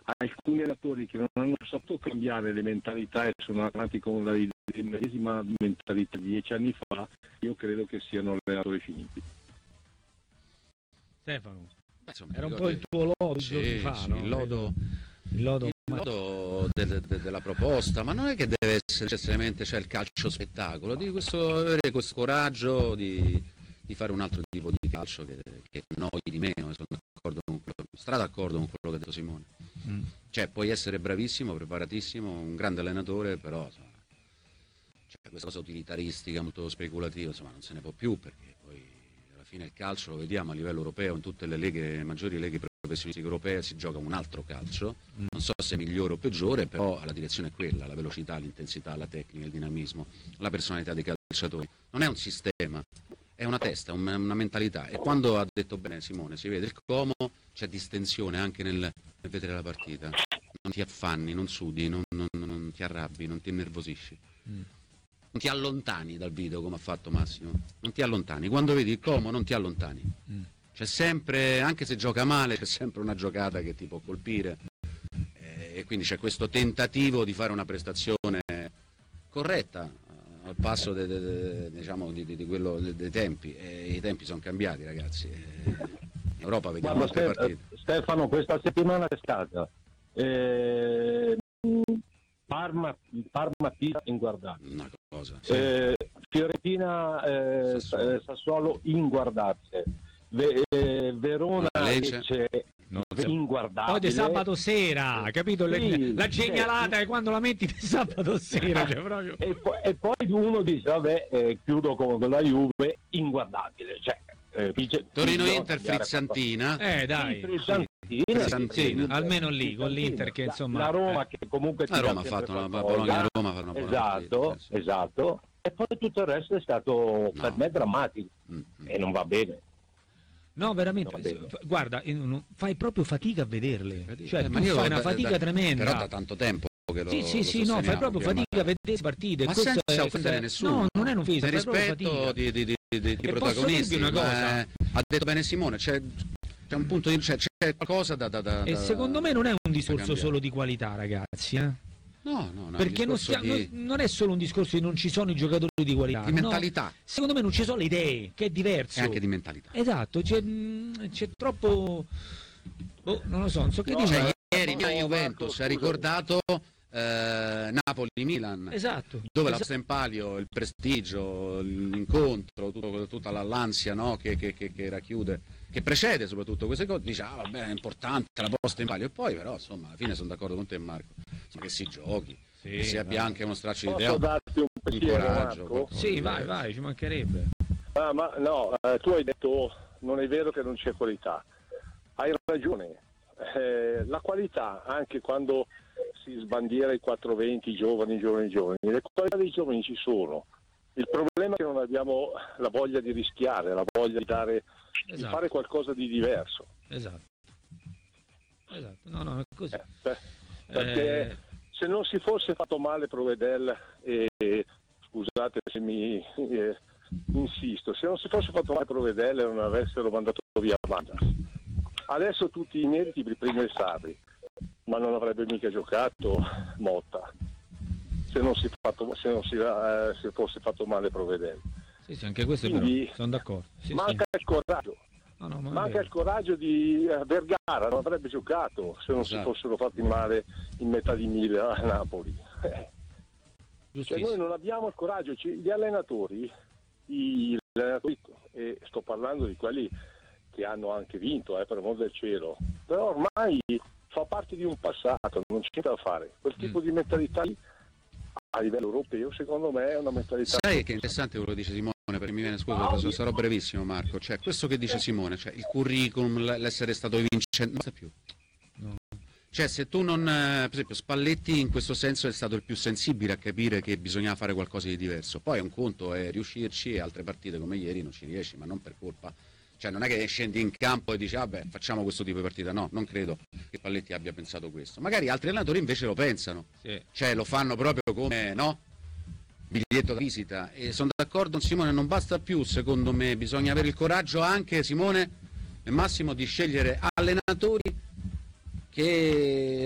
alcuni allenatori che non hanno saputo cambiare le mentalità e sono andati con la medesima mentalità 10 anni fa, io credo che siano allenatori finiti. Stefano, insomma, era un po' il tuo lodo giorni fa, sì, no? Il lodo della proposta, ma non è che deve essere necessariamente il calcio spettacolo, di avere questo coraggio di fare un altro tipo di calcio che noi di meno, sono d'accordo con quello che ha detto Simone. Cioè, puoi essere bravissimo, preparatissimo, un grande allenatore, però insomma, questa cosa utilitaristica, molto speculativa, insomma, non se ne può più, perché poi alla fine il calcio, lo vediamo a livello europeo, in tutte le maggiori leghe professionistiche europee si gioca un altro calcio, non so se migliore o peggiore, però la direzione è quella, la velocità, l'intensità, la tecnica, il dinamismo, la personalità dei calciatori. Non è un sistema, è una testa, una mentalità, e quando ha detto bene Simone, si vede il Como, c'è distensione anche nel vedere la partita, non ti affanni, non sudi, non ti arrabbi, non ti innervosisci. Non ti allontani dal video come ha fatto Massimo, non ti allontani, quando vedi il Como non ti allontani, c'è sempre, anche se gioca male, c'è sempre una giocata che ti può colpire, e quindi c'è questo tentativo di fare una prestazione corretta al passo diciamo, di quello dei tempi, e i tempi sono cambiati, ragazzi, in Europa vediamo molte partite. Stefano, questa settimana è stata Parma Pisa inguardabile. Una cosa. Sì. Fiorentina Sassuolo inguardabile. Verona Lecce inguardabile. Poi di sabato sera, capito? Sì, la genialata è quando la metti di sabato sera. Cioè, proprio. E poi uno dice, vabbè, chiudo con la Juve, inguardabile. Cioè, Torino-Inter, frizzantina. Dai. Frizzantina. Almeno lì, con l'Inter che insomma... La Roma che comunque... La Roma ha fatto una Bologna-Roma, ha fatto una buona partita. Esatto. E poi tutto il resto è stato per me drammatico. E non va bene. No, veramente, guarda, fai proprio fatica a vederle, cioè tu fai una fatica tremenda. Però da tanto tempo che lo Sì, no, fai proprio fatica a vedere le partite. Ma senza offendere nessuno. No, non è un'offesa, per rispetto di protagonisti. Una cosa. Ha detto bene Simone, c'è un punto di... c'è qualcosa da e secondo me non è un discorso solo di qualità, ragazzi, No, perché non è solo un discorso di non ci sono i giocatori di qualità, di mentalità. No, secondo me non ci sono le idee, che è diverso. E anche di mentalità. Esatto, c'è troppo... non lo so, non so che dire. Ieri mia Juventus ha ricordato Napoli-Milan, esatto, dove la posta in palio, il prestigio, l'incontro, tutta l'ansia, no, che racchiude, che precede soprattutto queste cose, dice vabbè, è importante la posta in palio, e poi però insomma alla fine sono d'accordo con te, Marco, che si giochi, che si abbia anche uno straccio di idea, un coraggio. Sì, vai, ci mancherebbe. Ma no, tu hai detto non è vero che non c'è qualità, hai ragione, la qualità anche quando si sbandiera i 420 giovani, le qualità dei giovani ci sono, il problema è che non abbiamo la voglia di rischiare, la voglia di dare, di fare qualcosa di diverso. Esatto, no, è così. Perché se non si fosse fatto male Provedel, scusate se mi insisto, se non si fosse fatto male Provedel e non avessero mandato via Mandas, adesso tutti i meriti li prende il Sarri, ma non avrebbe mica giocato Motta se non si fosse fatto male Provedel. Sì, anche questo quindi, però, sono d'accordo. Manca il coraggio. Manca il coraggio di Vergara, non avrebbe giocato se non si fossero fatti male in metà di mille a Napoli. Cioè noi non abbiamo il coraggio, gli allenatori, e sto parlando di quelli che hanno anche vinto, per amor del cielo, però ormai fa parte di un passato, non c'è da fare. Quel tipo di mentalità a livello europeo secondo me è una mentalità... Sai che è interessante quello che dice Simone, perché mi viene, scusa, sarò brevissimo Marco, cioè questo che dice Simone, cioè il curriculum, l'essere stato vincente, non sta più. No. Cioè se tu non, per esempio Spalletti in questo senso è stato il più sensibile a capire che bisognava fare qualcosa di diverso, poi un conto è riuscirci e altre partite come ieri non ci riesci, ma non per colpa. Cioè non è che scendi in campo e dici vabbè facciamo questo tipo di partita, no, non credo che Spalletti abbia pensato questo. Magari altri allenatori invece lo pensano, cioè lo fanno proprio come, no? Biglietto da visita. E sono d'accordo con Simone, non basta più, secondo me, bisogna avere il coraggio anche, Simone e Massimo, di scegliere allenatori che